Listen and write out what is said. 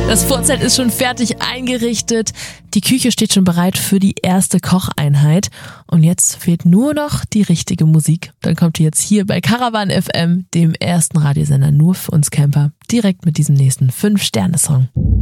Das Vorzelt ist schon fertig eingerichtet. Die Küche steht schon bereit für die erste Kocheinheit. Und jetzt fehlt nur noch die richtige Musik. Dann kommt ihr jetzt hier bei Caravan FM, dem ersten Radiosender nur für uns Camper, direkt mit diesem nächsten 5-Sterne-Song.